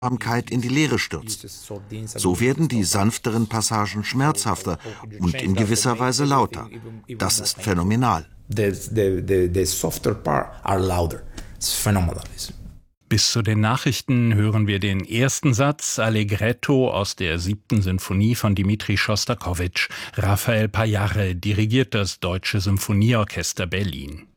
in die Leere stürzt. So werden die sanfteren Passagen schmerzhafter und in gewisser Weise lauter. Das ist phänomenal. The softer parts are louder. It's phenomenal. Bis zu den Nachrichten hören wir den ersten Satz Allegretto aus der 7. Sinfonie von Dmitri Schostakowitsch. Rafael Pajare dirigiert das Deutsche Symphonieorchester Berlin.